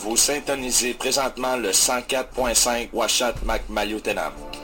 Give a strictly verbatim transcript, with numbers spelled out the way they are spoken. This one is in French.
Vous syntonisez présentement le cent quatre point cinq Washat Macmaliotenam.